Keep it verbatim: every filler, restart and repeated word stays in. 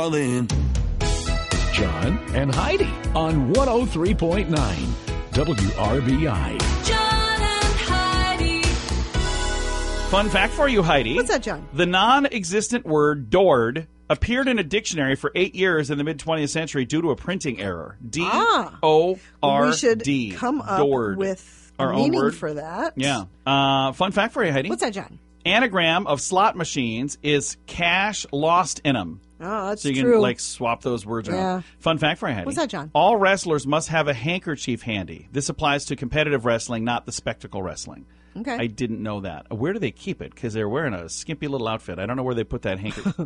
Then. John and Heidi on one oh three point nine W R B I. John and Heidi. Fun fact for you, Heidi. What's that, John? The non-existent word "doored" appeared in a dictionary for eight years in the mid-twentieth century due to a printing error. D O R D. We should come up Doored. with Our a own meaning word. for that. Yeah. Uh, fun fact for you, Heidi. What's that, John? Anagram of slot machines is cash lost in them. Oh, that's So you true. can, like, swap those words Yeah. around. Fun fact for you, Heidi. What's that, John? All wrestlers must have a handkerchief handy. This applies to competitive wrestling, not the spectacle wrestling. Okay. I didn't know that. Where do they keep it? Because they're wearing a skimpy little outfit. I don't know where they put that handkerchief.